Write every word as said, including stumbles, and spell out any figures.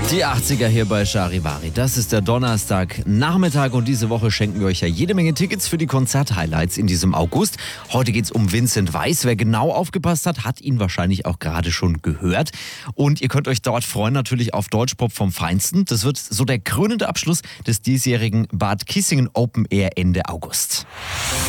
Die achtziger hier bei Charivari. Das ist der Donnerstag-Nachmittag und diese Woche schenken wir euch ja jede Menge Tickets für die Konzert-Highlights in diesem August. Heute geht's um Vincent Weiss. Wer genau aufgepasst hat, hat ihn wahrscheinlich auch gerade schon gehört. Und ihr könnt euch dort freuen natürlich auf Deutschpop vom Feinsten. Das wird so der krönende Abschluss des diesjährigen Bad Kissingen Open Air Ende August.